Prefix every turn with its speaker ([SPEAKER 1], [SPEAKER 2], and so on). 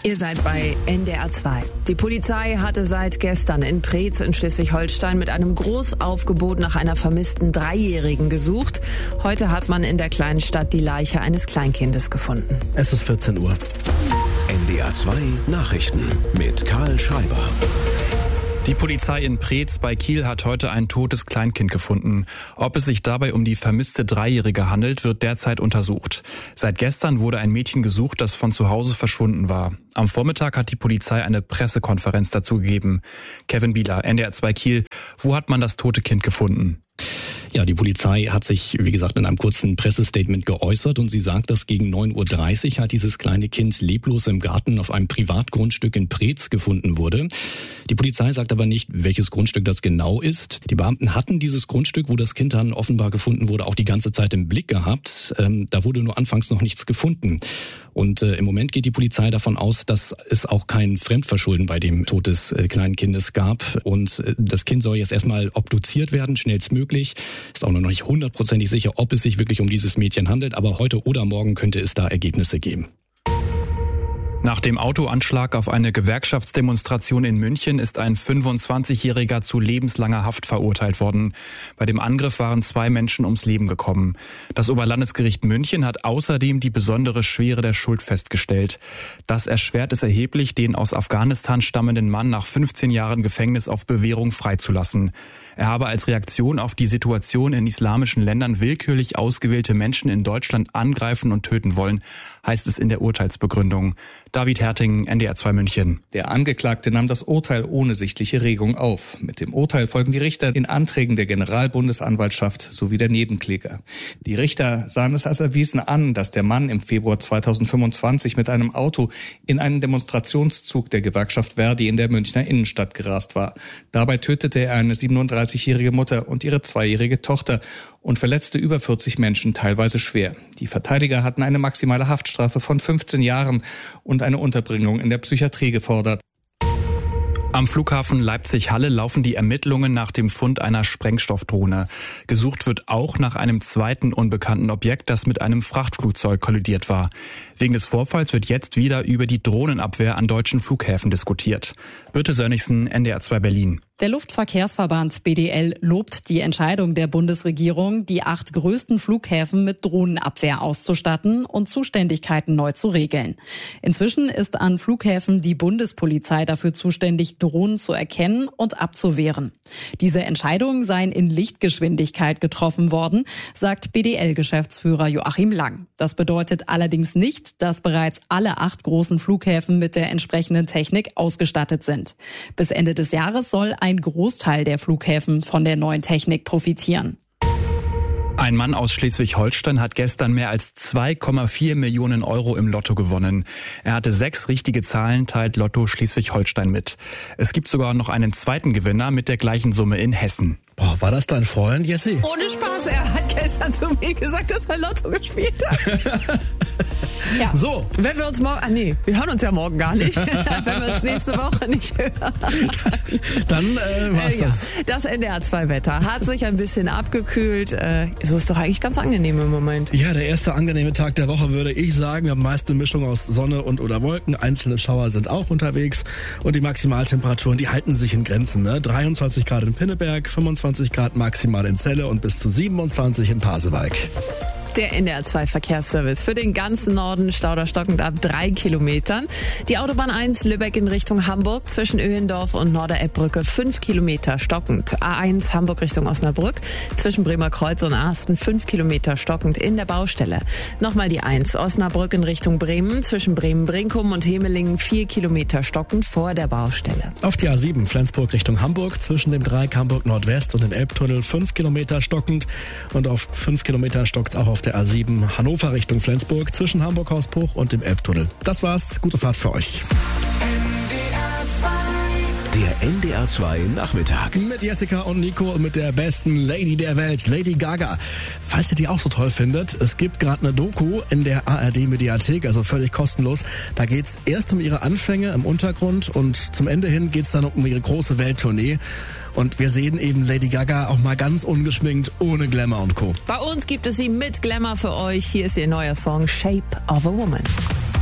[SPEAKER 1] Ihr seid bei NDR 2. Die Polizei hatte seit gestern in Preetz in Schleswig-Holstein mit einem Großaufgebot nach einer vermissten Dreijährigen gesucht. Heute hat man in der kleinen Stadt die Leiche eines Kleinkindes gefunden.
[SPEAKER 2] Es ist 14 Uhr.
[SPEAKER 3] NDR 2 Nachrichten mit Karl Schreiber.
[SPEAKER 4] Die Polizei in Preetz bei Kiel hat heute ein totes Kleinkind gefunden. Ob es sich dabei um die vermisste Dreijährige handelt, wird derzeit untersucht. Seit gestern wurde ein Mädchen gesucht, das von zu Hause verschwunden war. Am Vormittag hat die Polizei eine Pressekonferenz dazu gegeben. Kevin Bieler, NDR 2 Kiel. Wo hat man das tote Kind gefunden?
[SPEAKER 2] Ja, die Polizei hat sich, wie gesagt, in einem kurzen Pressestatement geäußert und sie sagt, dass gegen 9.30 Uhr hat dieses kleine Kind leblos im Garten auf einem Privatgrundstück in Preetz gefunden wurde. Die Polizei sagt aber nicht, welches Grundstück das genau ist. Die Beamten hatten dieses Grundstück, wo das Kind dann offenbar gefunden wurde, auch die ganze Zeit im Blick gehabt. Da wurde nur anfangs noch nichts gefunden. Und im Moment geht die Polizei davon aus, dass es auch kein Fremdverschulden bei dem Tod des kleinen Kindes gab. Und das Kind soll jetzt erstmal obduziert werden, schnellstmöglich. Ist auch noch nicht hundertprozentig sicher, ob es sich wirklich um dieses Mädchen handelt. Aber heute oder morgen könnte es da Ergebnisse geben.
[SPEAKER 4] Nach dem Autoanschlag auf eine Gewerkschaftsdemonstration in München ist ein 25-Jähriger zu lebenslanger Haft verurteilt worden. Bei dem Angriff waren 2 Menschen ums Leben gekommen. Das Oberlandesgericht München hat außerdem die besondere Schwere der Schuld festgestellt. Das erschwert es erheblich, den aus Afghanistan stammenden Mann nach 15 Jahren Gefängnis auf Bewährung freizulassen. Er habe als Reaktion auf die Situation in islamischen Ländern willkürlich ausgewählte Menschen in Deutschland angreifen und töten wollen, heißt es in der Urteilsbegründung. David Herting, NDR 2 München.
[SPEAKER 5] Der Angeklagte nahm das Urteil ohne sichtliche Regung auf. Mit dem Urteil folgen die Richter in Anträgen der Generalbundesanwaltschaft sowie der Nebenkläger. Die Richter sahen es als erwiesen an, dass der Mann im Februar 2025 mit einem Auto in einen Demonstrationszug der Gewerkschaft Verdi in der Münchner Innenstadt gerast war. Dabei tötete er eine 37-jährige Mutter und ihre 2-jährige Tochter und verletzte über 40 Menschen, teilweise schwer. Die Verteidiger hatten eine maximale Haftstrafe von 15 Jahren und eine Unterbringung in der Psychiatrie gefordert.
[SPEAKER 4] Am Flughafen Leipzig-Halle laufen die Ermittlungen nach dem Fund einer Sprengstoffdrohne. Gesucht wird auch nach einem zweiten unbekannten Objekt, das mit einem Frachtflugzeug kollidiert war. Wegen des Vorfalls wird jetzt wieder über die Drohnenabwehr an deutschen Flughäfen diskutiert. Birte Sönnigsen, NDR 2 Berlin.
[SPEAKER 6] Der Luftverkehrsverband BDL lobt die Entscheidung der Bundesregierung, die 8 größten Flughäfen mit Drohnenabwehr auszustatten und Zuständigkeiten neu zu regeln. Inzwischen ist an Flughäfen die Bundespolizei dafür zuständig, Drohnen zu erkennen und abzuwehren. Diese Entscheidungen seien in Lichtgeschwindigkeit getroffen worden, sagt BDL-Geschäftsführer Joachim Lang. Das bedeutet allerdings nicht, dass bereits alle 8 großen Flughäfen mit der entsprechenden Technik ausgestattet sind. Bis Ende des Jahres soll ein Großteil der Flughäfen von der neuen Technik profitieren.
[SPEAKER 4] Ein Mann aus Schleswig-Holstein hat gestern mehr als 2,4 Millionen Euro im Lotto gewonnen. Er hatte 6 richtige Zahlen, teilt Lotto Schleswig-Holstein mit. Es gibt sogar noch einen zweiten Gewinner mit der gleichen Summe in Hessen.
[SPEAKER 2] Boah, war das dein Freund, Jesse?
[SPEAKER 1] Ohne Spaß, er hat gestern zu mir gesagt, dass er Lotto gespielt hat. Ja.
[SPEAKER 2] So.
[SPEAKER 1] Wenn wir uns morgen, wir hören uns ja morgen gar nicht. Wenn wir uns nächste Woche nicht hören.
[SPEAKER 2] Dann war's das.
[SPEAKER 1] Das NDR 2 Wetter hat sich ein bisschen abgekühlt. So ist doch eigentlich ganz angenehm im Moment.
[SPEAKER 2] Ja, der erste angenehme Tag der Woche, würde ich sagen. Am meisten Mischung aus Sonne und oder Wolken. Einzelne Schauer sind auch unterwegs. Und die Maximaltemperaturen, die halten sich in Grenzen. 23 Grad in Pinneberg, 25 Grad maximal in Celle und bis zu 27 in Pasewalk.
[SPEAKER 1] Der NDR 2 Verkehrsservice für den ganzen Norden, Stauder stockend ab 3 Kilometern. Die Autobahn 1 Lübeck in Richtung Hamburg zwischen Öhendorf und Norder-Epp-Brücke 5 Kilometer stockend. A1 Hamburg Richtung Osnabrück zwischen Bremer Kreuz und Asten 5 Kilometer stockend in der Baustelle. Nochmal die 1 Osnabrück in Richtung Bremen zwischen Bremen-Brinkum und Hemelingen 4 Kilometer stockend vor der Baustelle.
[SPEAKER 2] Auf die A7 Flensburg Richtung Hamburg zwischen dem Dreieck Hamburg Nordwest und dem Elbtunnel 5 Kilometer stockend und auf 5 Kilometer stockt auch auf der A7 Hannover Richtung Flensburg zwischen Hamburg-Hausbruch und dem Elbtunnel. Das war's. Gute Fahrt für euch.
[SPEAKER 3] Der NDR 2 Nachmittag.
[SPEAKER 2] Mit Jessica und Nico und mit der besten Lady der Welt, Lady Gaga. Falls ihr die auch so toll findet, es gibt gerade eine Doku in der ARD-Mediathek, also völlig kostenlos. Da geht's erst um ihre Anfänge im Untergrund und zum Ende hin geht's dann um ihre große Welttournee. Und wir sehen eben Lady Gaga auch mal ganz ungeschminkt, ohne Glamour und Co.
[SPEAKER 1] Bei uns gibt es sie mit Glamour für euch. Hier ist ihr neuer Song Shape of a Woman.